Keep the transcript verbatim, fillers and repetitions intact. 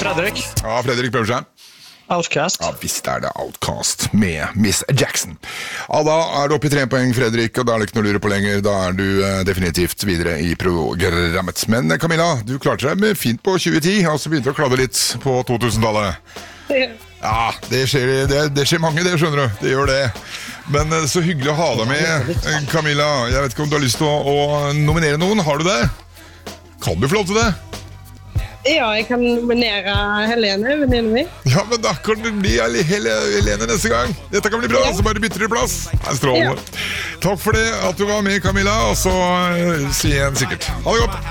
Fredrik. Ja, Fredrik prøver seg. Outcast. Ja, visst er det Outcast med Miss Jackson. Ja, da er du oppe i tre poeng, Fredrik, og da er det ikke noe å lure på lenger. Da er du eh, definitivt videre i programmet. Men Camilla, du klarte deg med fint på tjue ti, og så begynte du å kladde litt på to-tusen-tallet. Ja, det skjer, det, det skjer mange, det skjønner du. Det gjør det. Men eh, så hyggelig å ha deg med, eh, Camilla. Jeg vet ikke om du har lyst til å, å nominere noen. Har du det? Kan du få lov til det? Ja, jeg kan nominere Helene, venninnen min. Ja, men da kan det bli Helene neste gang. Dette kan bli bra, ja. Så bare bytter du plass. Det er strålende. Ja. Takk for det at du var med, Camilla, og så uh, si igjen sikkert. Ha det godt.